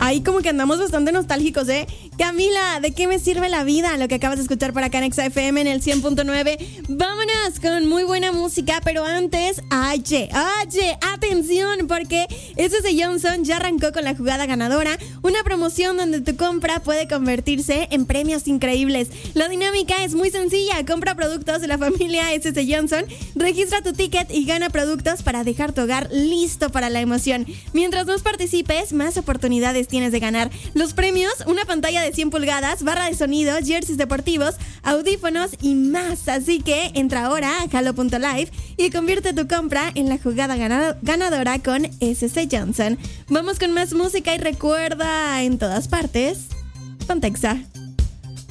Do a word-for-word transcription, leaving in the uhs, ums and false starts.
Ahí como que andamos bastante nostálgicos, ¿eh? Camila, ¿de qué me sirve la vida? Lo que acabas de escuchar por acá en Exa F M en el cien punto nueve. Vámonos con muy buena música, pero antes, oye, oye, atención, porque S S Johnson ya arrancó con la jugada ganadora, una promoción donde tu compra puede convertirse en premios increíbles. La dinámica es muy sencilla, compra productos de la familia S S Johnson, registra tu ticket y gana productos para dejar tu hogar listo para la emoción. Mientras más participes, más oportunidades tienes de ganar. Los premios, una pantalla de cien pulgadas, barra de sonido, jerseys deportivos, audífonos y más. Así que entra ahora a halo punto live y convierte tu compra en la jugada ganadora con S S Johnson. Vamos con más música y recuerda, en todas partes, ponte Exa.